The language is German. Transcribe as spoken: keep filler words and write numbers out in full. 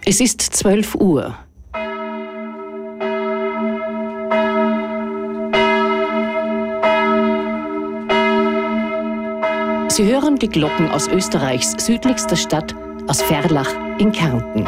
Es ist zwölf Uhr. Sie hören die Glocken aus Österreichs südlichster Stadt, aus Ferlach in Kärnten.